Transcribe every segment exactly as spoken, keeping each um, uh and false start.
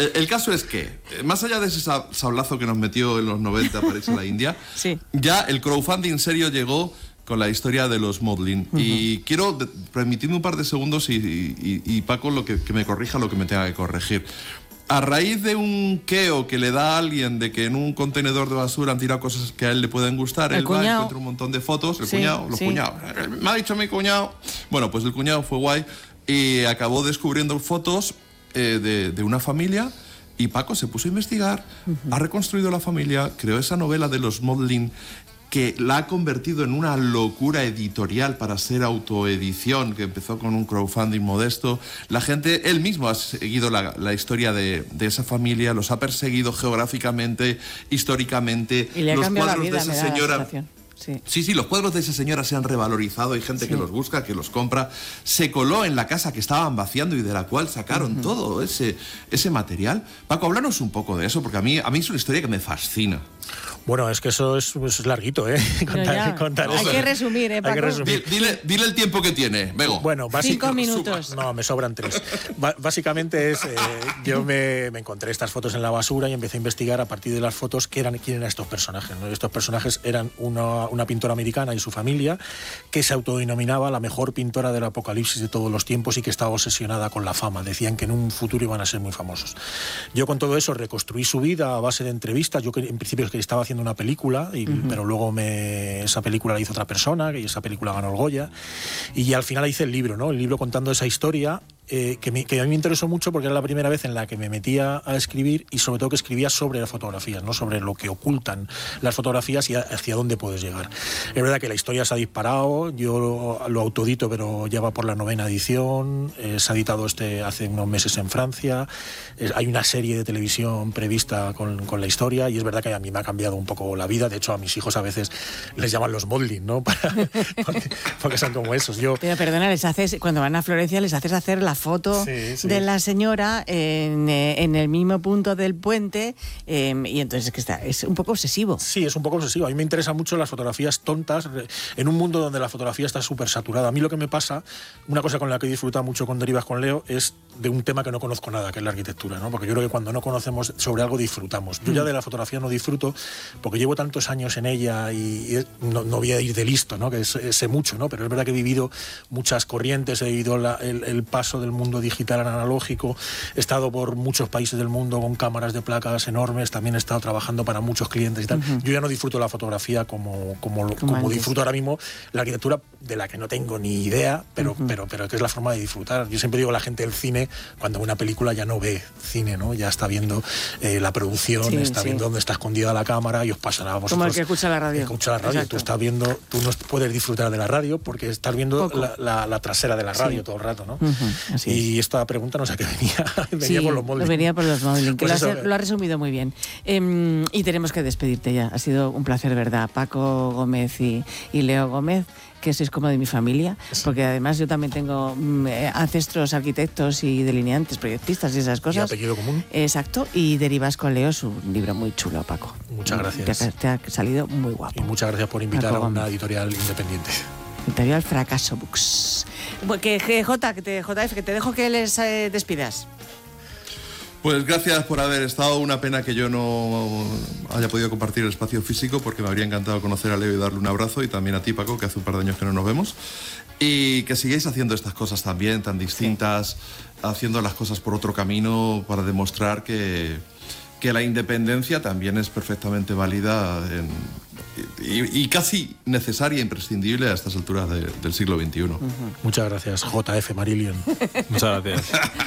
El, el caso es que, más allá de ese sablazo que nos metió en los noventa para irse a la India, sí. ya el crowdfunding serio llegó con la historia de los modeling. Uh-huh. Y quiero, permitidme un par de segundos y, y, y Paco lo que, que me corrija lo que me tenga que corregir. A raíz de un queo que le da a alguien de que en un contenedor de basura han tirado cosas que a él le pueden gustar, el él cuñado. va, encuentra un montón de fotos, el sí, cuñado, los sí. cuñados. Me ha dicho mi cuñado. Bueno, pues el cuñado fue guay y acabó descubriendo fotos eh, de, de una familia y Paco se puso a investigar, uh-huh. ha reconstruido la familia, creó esa novela de los modeling que la ha convertido en una locura editorial para ser autoedición, que empezó con un crowdfunding modesto. La gente, él mismo ha seguido la, la historia de, de esa familia, los ha perseguido geográficamente, históricamente. Y le ha los cambiado cuadros la vida, de esa me da la señora. sensación. Sí. sí, sí, los cuadros de esa señora se han revalorizado, hay gente sí. que los busca, que los compra. Se coló en la casa que estaban vaciando y de la cual sacaron uh-huh. todo ese, ese material. Paco, háblanos un poco de eso, porque a mí, a mí es una historia que me fascina. Bueno, es que eso es, es larguito, ¿eh? Contar, contar no, eso. Hay que resumir, ¿eh, Paco? Hay que resumir. Dile, dile el tiempo que tiene, Bego. Bueno, Cinco minutos. No, me sobran tres. B- básicamente es, eh, yo me, me encontré estas fotos en la basura y empecé a investigar a partir de las fotos qué eran, quién eran estos personajes, ¿no? Estos personajes eran una, una pintora americana y su familia que se autodenominaba la mejor pintora del apocalipsis de todos los tiempos y que estaba obsesionada con la fama. Decían que en un futuro iban a ser muy famosos. Yo con todo eso reconstruí su vida a base de entrevistas. Yo que en principio es que estaba haciendo una película, y, uh-huh. pero luego me, esa película la hizo otra persona, y esa película ganó el Goya, y al final hice el libro, ¿no? El libro contando esa historia. Eh, que, me, que a mí me interesó mucho porque era la primera vez en la que me metía a escribir y sobre todo que escribía sobre las fotografías, ¿no? Sobre lo que ocultan las fotografías y hacia dónde puedes llegar. Es verdad que la historia se ha disparado, yo lo autoedito pero ya va por la novena edición, eh, se ha editado este hace unos meses en Francia, eh, hay una serie de televisión prevista con, con la historia y es verdad que a mí me ha cambiado un poco la vida. De hecho a mis hijos a veces les llaman los modeling, ¿no? Para, porque, porque son como esos. Yo, pero perdona, les haces, cuando van a Florencia les haces hacer la foto sí, sí. de la señora en, en el mismo punto del puente eh, y entonces es que está, es un poco obsesivo. Sí, es un poco obsesivo. A mí me interesan mucho las fotografías tontas en un mundo donde la fotografía está súper saturada. A mí lo que me pasa, una cosa con la que he disfrutado mucho con Derivas con Leo, es de un tema que no conozco nada, que es la arquitectura, ¿no? Porque yo creo que cuando no conocemos sobre algo disfrutamos. Yo ya de la fotografía no disfruto porque llevo tantos años en ella y, y no, no voy a ir de listo, ¿no? Que sé, sé mucho, ¿no? Pero es verdad que he vivido muchas corrientes, he vivido la, el, el paso del mundo digital al analógico, he estado por muchos países del mundo con cámaras de placas enormes, también he estado trabajando para muchos clientes y tal. Uh-huh. Yo ya no disfruto la fotografía como, como, como disfruto ahora mismo la arquitectura, de la que no tengo ni idea, pero, uh-huh. pero, pero que es la forma de disfrutar. Yo siempre digo, la gente del cine, cuando una película ya no ve cine, ¿no? Ya está viendo eh, la producción, sí, está sí. viendo dónde está escondida la cámara y os pasará a vosotros. Como el que escucha la radio. Escucha la radio. Exacto. Tú estás viendo, tú no puedes disfrutar de la radio porque estás viendo la, la, la trasera de la radio sí. todo el rato, ¿no? Uh-huh. Así y es. Esta pregunta no sé a qué venía. venía sí, por los modeling. venía por los modeling, que pues lo, has, lo ha resumido muy bien. Eh, y tenemos que despedirte ya. Ha sido un placer, ¿verdad? Paco Gómez y, y Leo Gómez, que sois como de mi familia, sí. porque además yo también tengo mm, ancestros arquitectos y delineantes, proyectistas y esas cosas. ¿Y apellido común? Exacto, y Derivas con Leo es un libro muy chulo, Paco. Muchas gracias. Te, te ha salido muy guapo. Y muchas gracias por invitar Paco a una Gómez. Editorial independiente. Editorial Fracaso Books. Que, que J, que te, J F, que te dejo que les eh, despidas. Pues gracias por haber estado. Una pena que yo no haya podido compartir el espacio físico porque me habría encantado conocer a Leo y darle un abrazo, y también a ti, Paco, que hace un par de años que no nos vemos, y que sigáis haciendo estas cosas también tan distintas, sí. haciendo las cosas por otro camino para demostrar que, que la independencia también es perfectamente válida en, y, y casi necesaria e imprescindible a estas alturas de, del siglo veintiuno. Uh-huh. Muchas gracias, J F Marillion. Muchas gracias.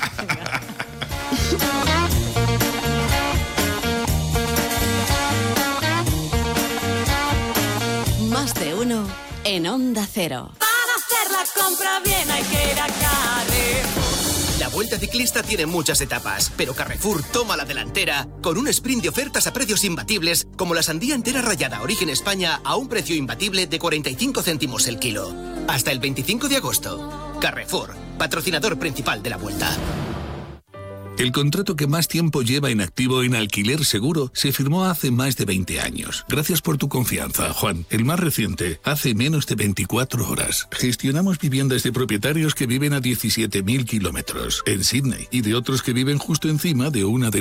Más de uno en Onda Cero. Para hacer la compra bien hay que ir a Carrefour. La Vuelta Ciclista tiene muchas etapas, pero Carrefour toma la delantera con un sprint de ofertas a precios imbatibles, como la sandía entera rallada Origen España a un precio imbatible de cuarenta y cinco céntimos el kilo. Hasta el veinticinco de agosto. Carrefour, patrocinador principal de la Vuelta. El contrato que más tiempo lleva inactivo en Alquiler Seguro se firmó hace más de veinte años. Gracias por tu confianza, Juan. El más reciente, hace menos de veinticuatro horas. Gestionamos viviendas de propietarios que viven a diecisiete mil kilómetros en Sydney y de otros que viven justo encima de una de